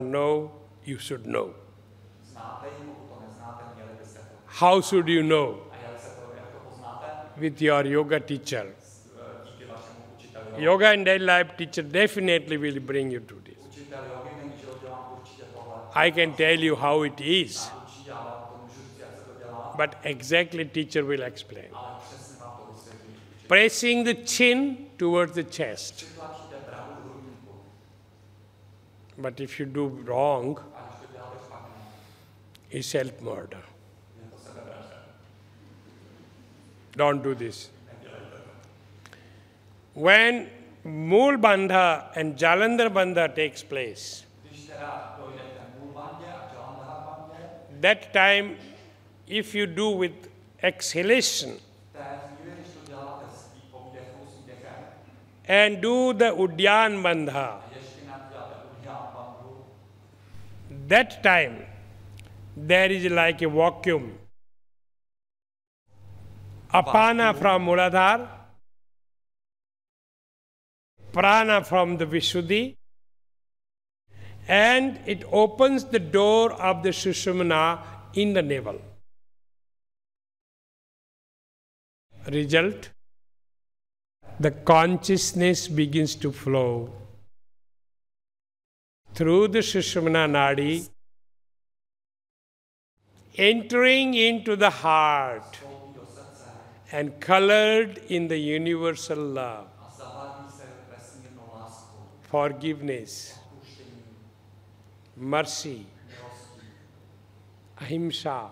know, you should know. How should you know? With your yoga teacher. Yoga and daily life teacher definitely will bring you to this. I can tell you how it is, but exactly teacher will explain. Pressing the chin towards the chest. But if you do wrong, it's self-murder. Don't do this. When Mool Bandha and Jalandhar Bandha takes place, that time, if you do with exhalation and do the Udyan Bandha, that time there is like a vacuum. Apana from Muladhara, prana from the Vishuddhi, and it opens the door of the Sushumna in the navel. Result, the consciousness begins to flow through the Sushumna Nadi, entering into the heart and colored in the universal love, forgiveness, mercy, ahimsa,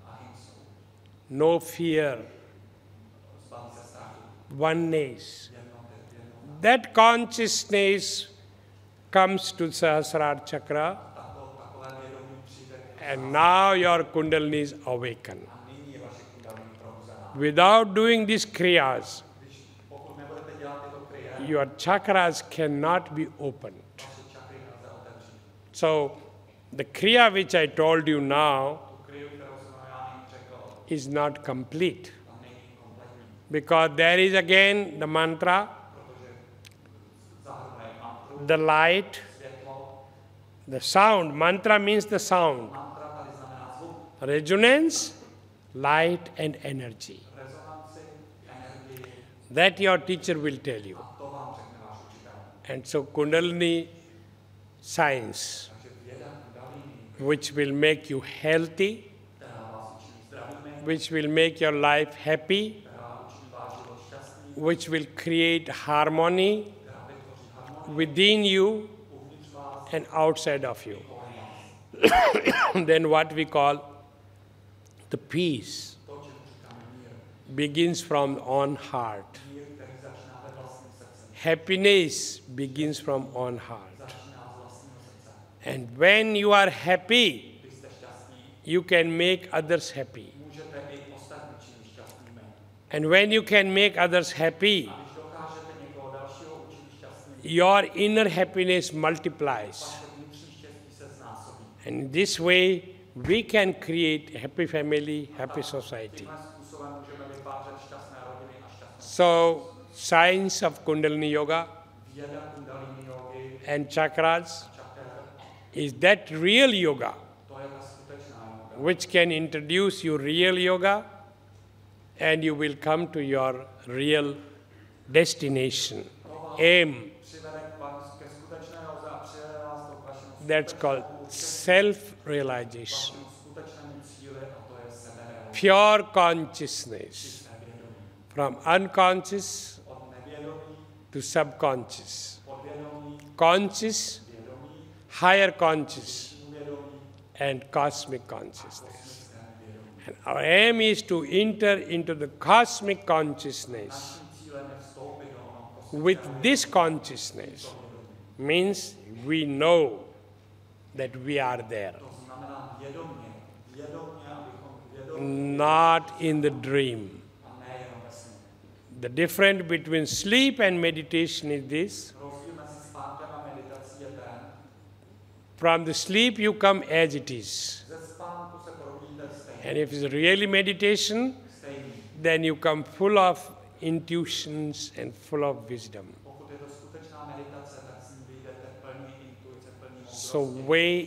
no fear, oneness. That consciousness comes to Sahasrara Chakra, and now your Kundalini is awakened. Without doing these kriyas, your chakras cannot be opened. So, the kriya which I told you now is not complete. Because there is again the mantra, the light, the sound. Mantra means the sound. Resonance, light and energy. That your teacher will tell you. And so Kundalini science, which will make you healthy, which will make your life happy, which will create harmony within you and outside of you. Then what we call the peace begins from on heart. Happiness begins from on heart. And when you are happy, you can make others happy. And when you can make others happy, your inner happiness multiplies. And this way, we can create a happy family, happy society. So, science of Kundalini Yoga and chakras is that real yoga which can introduce you real yoga, and you will come to your real destination, aim. That's called self-realization. Pure consciousness. From unconscious to subconscious. Conscious, higher conscious, and cosmic consciousness. And our aim is to enter into the cosmic consciousness. With this consciousness, means we know that we are there. Not in the dream. The difference between sleep and meditation is this. From the sleep you come as it is. And if it's really meditation, then you come full of intuitions and full of wisdom. So way